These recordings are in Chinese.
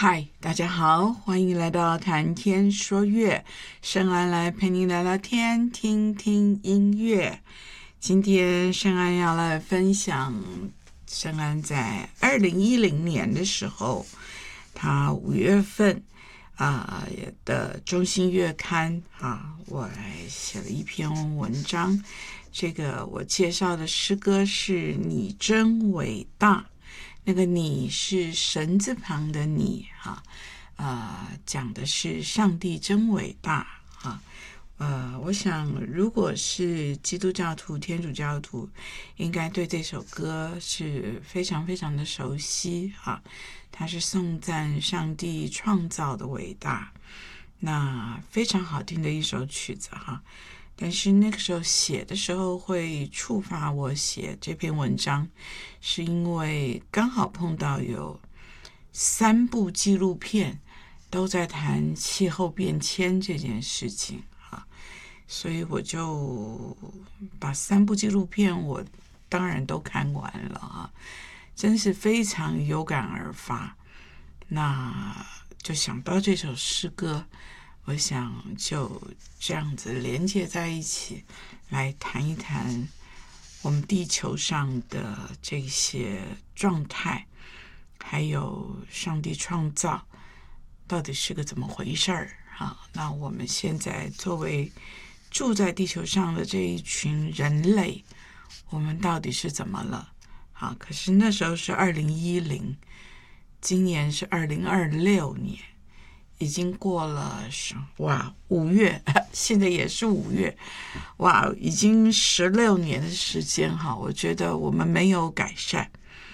嗨，大家好，欢迎来到谈天说乐，圣安来陪您聊聊天，听听音乐。今天圣安要来分享圣安在2010年的时候，他5月份的中心月刊我来写了一篇文章。这个我介绍的诗歌是你真伟大，那个你是神字旁的你讲的是上帝真伟大我想如果是基督教徒、天主教徒，应该对这首歌是非常非常的熟悉它是颂赞上帝创造的伟大，那非常好听的一首曲子但是那个时候写的时候会触发我写这篇文章，是因为刚好碰到有3部纪录片都在谈气候变迁这件事情所以我就把3部纪录片我当然都看完了真是非常有感而发，那就想到这首诗歌，我想就这样子连接在一起来谈一谈我们地球上的这些状态，还有上帝创造到底是个怎么回事儿那我们现在作为住在地球上的这一群人类，我们到底是怎么了可是那时候是2010，今年是2026年，已经过了5月，现在也是5月，已经16年的时间我觉得我们没有改善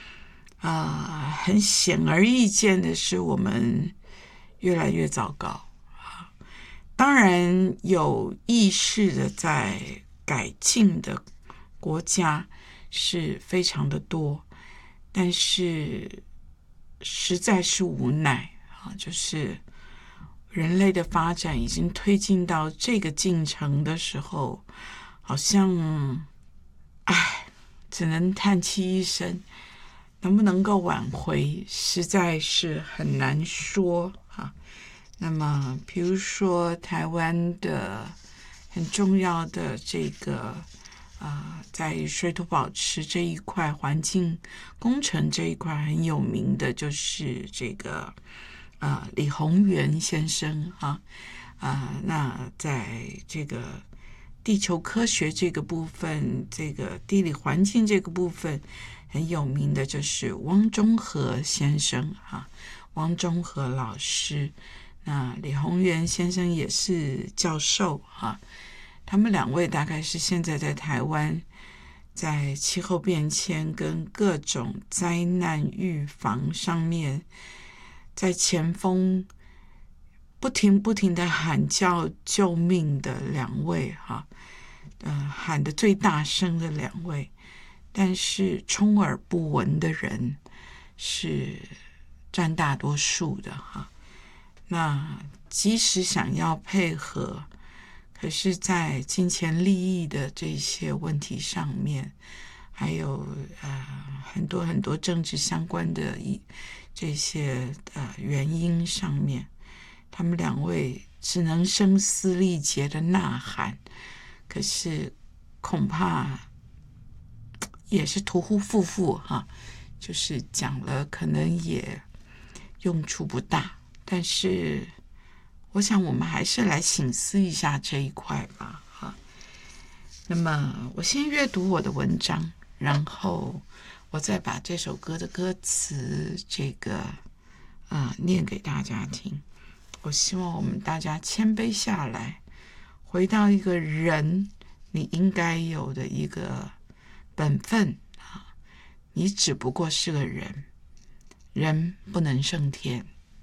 很显而易见的是我们越来越糟糕当然有意识的在改进的国家是非常的多，但是实在是无奈就是人类的发展已经推进到这个进程的时候，好像只能叹气一声，能不能够挽回实在是很难说那么比如说台湾的很重要的这个在水土保持这一块，环境工程这一块很有名的就是这个李鸿源先生那在这个地球科学这个部分，这个地理环境这个部分很有名的就是汪中和先生汪中和老师，那李鸿源先生也是教授他们2位大概是现在在台湾在气候变迁跟各种灾难预防上面在前锋不停的喊叫救命的2位喊得最大声的2位，但是充耳不闻的人是占大多数的那即使想要配合，可是在金钱利益的这些问题上面，还有很多很多政治相关的这些原因上面，他们2位只能声嘶力竭的呐喊，可是恐怕也是徒呼负负就是讲了可能也用处不大，但是我想我们还是来省思一下这一块吧那么我先阅读我的文章，然后我再把这首歌的歌词这个念给大家听。我希望我们大家谦卑下来，回到一个人你应该有的一个本分你只不过是个人，人不能胜天，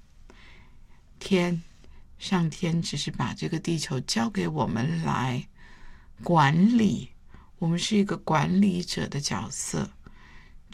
上天只是把这个地球交给我们来管理，我们是一个管理者的角色，